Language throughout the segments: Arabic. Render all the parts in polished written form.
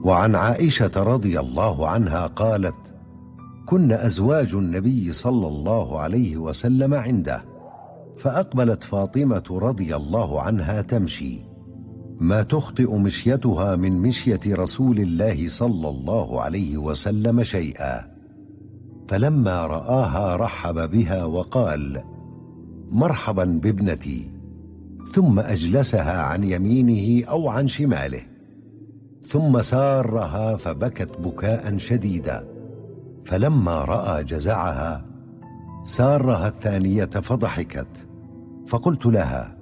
وعن عائشة رضي الله عنها قالت: كن أزواج النبي صلى الله عليه وسلم عنده، فأقبلت فاطمة رضي الله عنها تمشي، ما تخطئ مشيتها من مشية رسول الله صلى الله عليه وسلم شيئا، فلما رآها رحب بها وقال: مرحبا بابنتي، ثم أجلسها عن يمينه أو عن شماله، ثم سارها فبكت بكاء شديدا، فلما رأى جزعها سارها الثانية فضحكت، فقلت لها: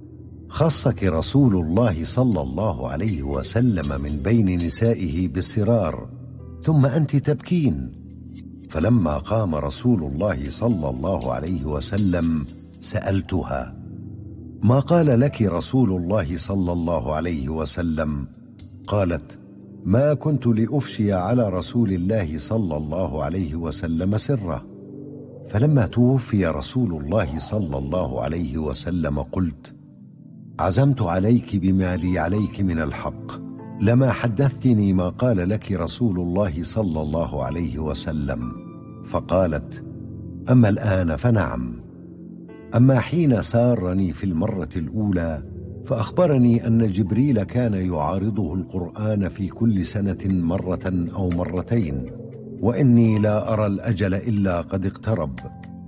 خصك رسول الله صلى الله عليه وسلم من بين نسائه بالسرار، ثم أنت تبكين. فلما قام رسول الله صلى الله عليه وسلم سألتها: ما قال لك رسول الله صلى الله عليه وسلم؟ قالت: ما كنت لأفشي على رسول الله صلى الله عليه وسلم سره. فلما توفي رسول الله صلى الله عليه وسلم قلت: عزمت عليك بما لي عليك من الحق، لما حدثتني ما قال لك رسول الله صلى الله عليه وسلم. فقالت: أما الآن فنعم، أما حين سارني في المرة الأولى فأخبرني أن جبريل كان يعارضه القرآن في كل سنة مرة أو مرتين، وإني لا أرى الأجل إلا قد اقترب،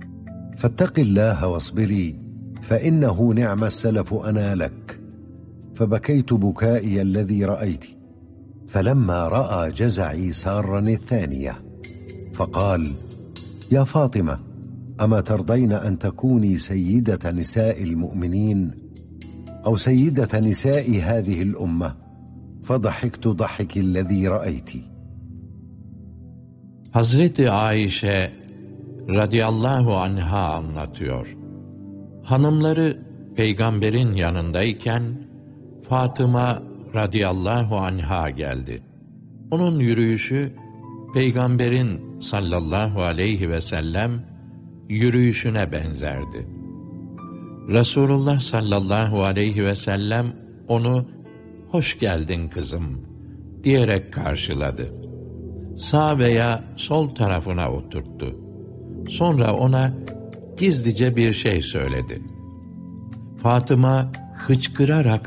فاتق الله واصبري، فإنه نعم السلف أنا لك. فبكيت بكائي الذي رأيت. فلما رأى جزعي سارني الثانية، فقال: يا فاطمة، أما ترضين أن تكوني سيدة نساء المؤمنين أو سيدة نساء هذه الأمة؟ فضحكت ضحك الذي رأيت. Hazreti Ayşe radıyallahu anha anlatıyor. Hanımları peygamberin yanındayken Fatıma radıyallahu anha geldi. Onun yürüyüşü peygamberin sallallahu aleyhi ve sellem yürüyüşüne benzerdi. Resulullah sallallahu aleyhi ve sellem onu "Hoş geldin kızım" diyerek karşıladı. Sağ veya sol tarafına oturttu. Sonra ona gizlice bir şey söyledi. Fatıma hıçkırarak